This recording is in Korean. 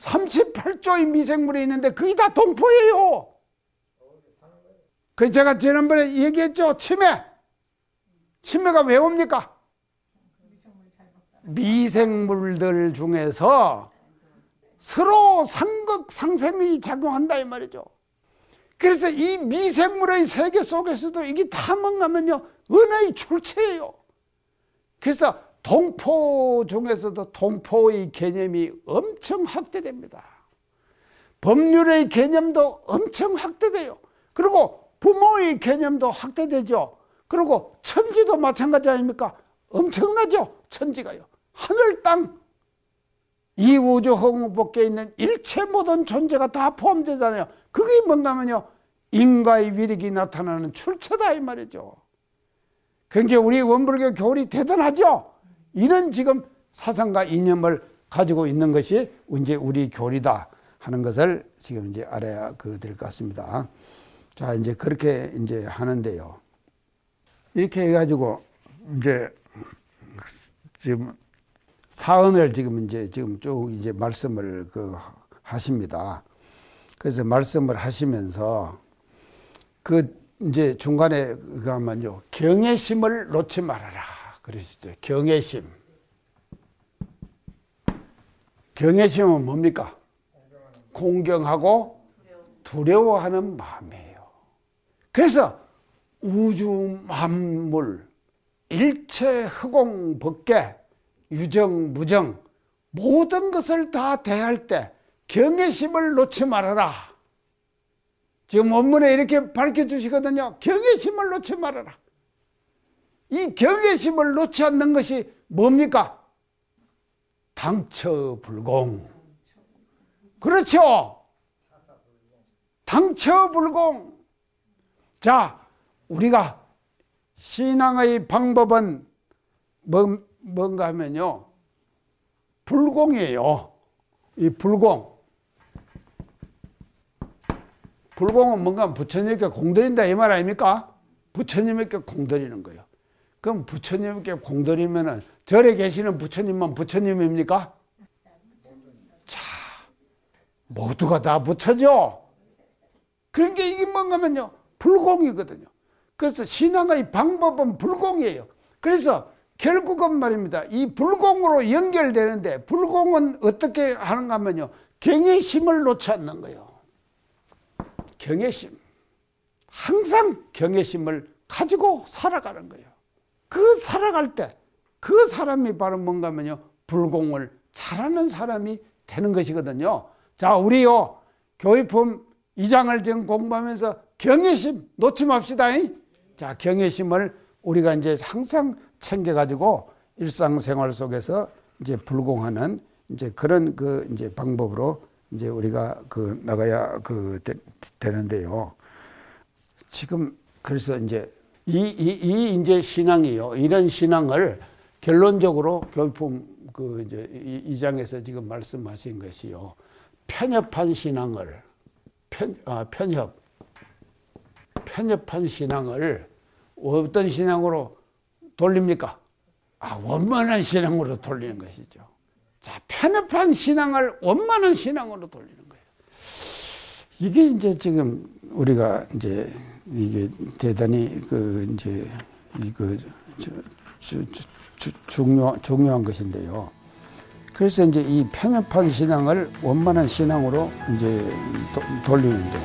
38조의 미생물이 있는데 그게 다 동포예요. 그 제가 지난번에 얘기했죠. 치매가 왜 옵니까? 미생물들 중에서 서로 상극상샘이 작용한다 이 말이죠. 그래서 이 미생물의 세계 속에서도 이게 다 뭔가면요, 은의 출처예요. 그래서 동포 중에서도 동포의 개념이 엄청 확대됩니다. 법률의 개념도 엄청 확대돼요. 그리고 부모의 개념도 확대되죠. 그리고 천지도 마찬가지 아닙니까? 엄청나죠? 천지가요. 하늘, 땅, 이 우주 허공밖에 있는 일체 모든 존재가 다 포함되잖아요. 그게 뭔가면요, 인과의 위력이 나타나는 출처다 이 말이죠. 그러니까 우리 원불교 교리 대단하죠? 이런 지금 사상과 이념을 가지고 있는 것이 이제 우리 교리다 하는 것을 지금 이제 알아야 될 것 같습니다. 자, 이제 그렇게 이제 하는데요. 이렇게 해가지고 이제 지금 사언을 지금 쭉 이제 말씀을 하십니다. 그래서 말씀을 하시면서 이제 중간에 가면요, 경외심을 놓지 말아라 그러시죠. 경외심. 경외심은 뭡니까? 공경하고 두려워하는 마음이에요. 그래서 우주 만물, 일체 허공 법계, 유정, 무정, 모든 것을 다 대할 때 경외심을 놓지 말아라. 지금 원문에 이렇게 밝혀주시거든요. 경외심을 놓지 말아라. 이 경외심을 놓지 않는 것이 뭡니까? 당처불공. 그렇죠. 당처불공. 자, 우리가 신앙의 방법은 뭔가 하면요, 불공이에요. 이 불공. 불공은 뭔가 부처님께 공드린다 이 말 아닙니까? 부처님께 공드리는 거예요. 그럼 부처님께 공드리면은 절에 계시는 부처님만 부처님입니까? 자, 모두가 다 부처죠. 그러니까 이게 뭔가면요, 불공이거든요. 그래서 신앙의 방법은 불공이에요. 그래서 결국은 말입니다, 이 불공으로 연결되는데, 불공은 어떻게 하는가 하면요, 경외심을 놓지 않는 거예요. 경외심. 항상 경외심을 가지고 살아가는 거예요. 그 살아갈 때 그 사람이 바로 뭔가 하면요, 불공을 잘하는 사람이 되는 것이거든요. 자, 우리요, 교의품 2장을 지금 공부하면서 경외심 놓지 맙시다. 자, 경외심을 우리가 이제 항상 챙겨가지고 일상생활 속에서 이제 불공하는 이제 그런 이제 방법으로 이제 우리가 나가야 되는데요. 지금 그래서 이제 이제 신앙이요. 이런 신앙을 결론적으로 교육품 이제 2장에서 지금 말씀하신 것이요. 편협한 신앙을 편협한 신앙을 어떤 신앙으로 돌립니까? 원만한 신앙으로 돌리는 것이죠. 자, 편협한 신앙을 원만한 신앙으로 돌리는 거예요. 이게 이제 지금 우리가 이제 이게 대단히 이제 중요한 것인데요. 그래서 이제 이 편협한 신앙을 원만한 신앙으로 이제 돌리는데,